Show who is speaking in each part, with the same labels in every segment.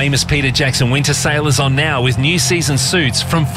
Speaker 1: famous Peter Jackson winter sale is on now with new season suits from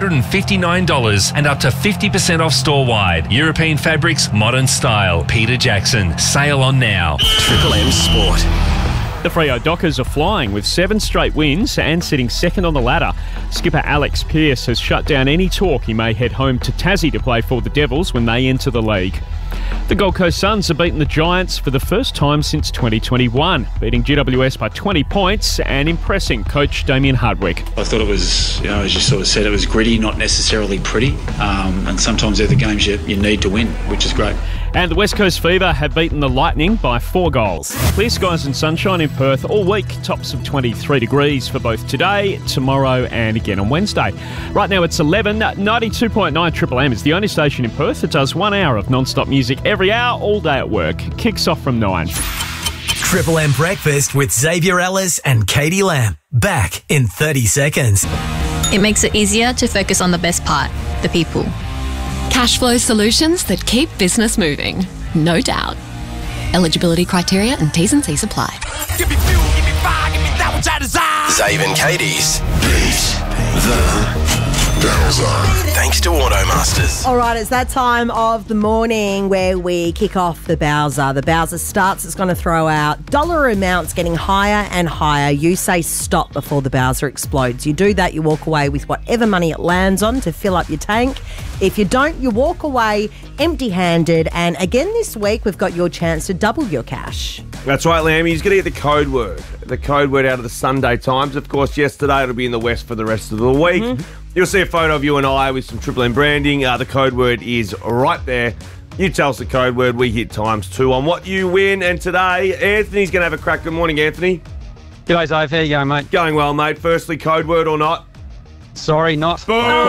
Speaker 1: $459 and up to 50% off store-wide. European fabrics, modern style. Peter Jackson. Sale on now.
Speaker 2: Triple M Sport.
Speaker 3: The Freo Dockers are flying with 7 straight wins and sitting second on the ladder. Skipper Alex Pearce has shut down any talk he may head home to Tassie to play for the Devils when they enter the league. The Gold Coast Suns have beaten the Giants for the first time since 2021, beating GWS by 20 points and impressing coach Damien Hardwick.
Speaker 4: I thought it was, as you sort of said, it was gritty, not necessarily pretty. And sometimes they're the games you need to win, which is great.
Speaker 3: And the West Coast Fever have beaten the Lightning by 4 goals. Clear skies and sunshine in Perth all week. Tops of 23 degrees for both today, tomorrow and again on Wednesday. Right now it's 11. 92.9 Triple M is the only station in Perth that does 1 hour of non-stop music every hour, all day at work. Kicks off from 9.
Speaker 2: Triple M Breakfast with Xavier Ellis and Katie Lamb. Back in 30 seconds.
Speaker 5: It makes it easier to focus on the best part, the people.
Speaker 6: Cash flow solutions that keep business moving, no doubt. Eligibility criteria and T's and C's apply.
Speaker 2: Give me fuel, give me fire, give me that which I desire. Zave and Katie's Beat the Bowser. Thanks to Automasters.
Speaker 7: All right, it's that time of the morning where we kick off the Bowser. The Bowser starts. It's going to throw out dollar amounts getting higher and higher. You say stop before the Bowser explodes. You do that, you walk away with whatever money it lands on to fill up your tank. If you don't, you walk away empty-handed. And again this week, we've got your chance to double your cash.
Speaker 8: That's right, Lammy. He's going to get the code word. The code word out of the Sunday Times. Of course, yesterday it'll be in the West for the rest of the week. Mm-hmm. You'll see a photo of you and I with some Triple M branding. The code word is right there. You tell us the code word. We hit ×2 on what you win. And today, Anthony's going to have a crack. Good morning, Anthony.
Speaker 9: G'day, Dave. How you going, mate?
Speaker 8: Going well, mate. Firstly, code word or not?
Speaker 9: Sorry, not.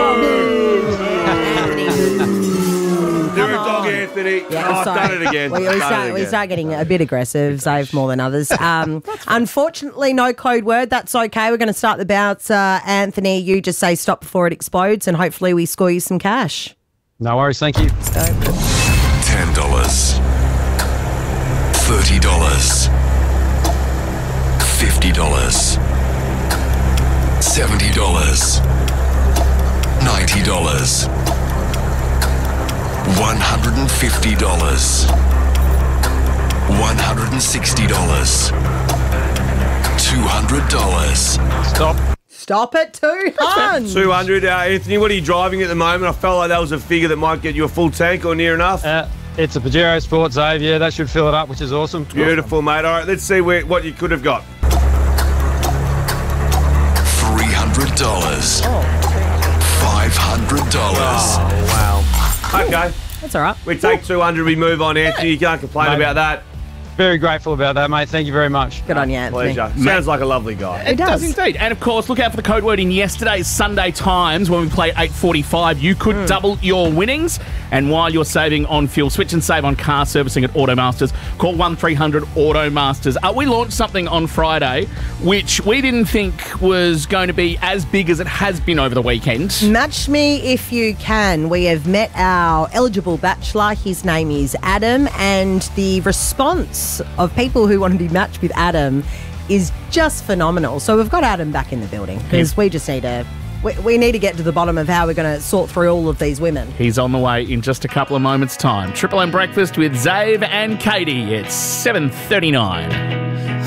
Speaker 8: Boom! Do it, dog, Anthony.
Speaker 7: Yeah,
Speaker 8: I've done it again.
Speaker 7: We start getting a bit aggressive, Zave, more than others. Unfortunately, no code word. That's okay. We're going to start the bounce. Anthony, you just say stop before it explodes, and hopefully we score you some cash.
Speaker 9: No worries, thank you.
Speaker 7: Let's go.
Speaker 2: $10, $30, $50, $70, $90, $150, $160, $200.
Speaker 7: Stop at 200.
Speaker 8: 200. Anthony, what are you driving at the moment? I felt like that was a figure that might get you a full tank or near enough.
Speaker 9: It's a Pajero Sport, Dave. Yeah, that should fill it up, which is awesome.
Speaker 8: Beautiful, mate. All right, let's see what you could have got.
Speaker 2: $300. $500.
Speaker 8: Oh, wow. Okay.
Speaker 7: That's all right.
Speaker 8: We take 200, we move on, Anthony. You can't complain about that.
Speaker 9: Very grateful about that, mate. Thank you very much.
Speaker 7: Good on you, Anthony.
Speaker 8: Pleasure. Sounds like a lovely guy.
Speaker 10: It does indeed. And of course, look out for the code word in yesterday's Sunday Times when we play 8:45. You could double your winnings. And while you're saving on fuel, switch and save on car servicing at Automasters. Call 1300 Automasters. We launched something on Friday which we didn't think was going to be as big as it has been over the weekend.
Speaker 7: Match me if you can. We have met our eligible bachelor. His name is Adam, and the response of people who want to be matched with Adam is just phenomenal. So we've got Adam back in the building because we just need to... We need to get to the bottom of how we're going to sort through all of these women.
Speaker 10: He's on the way in just a couple of moments' time. Triple M Breakfast with Zave and Katie. It's 7:39.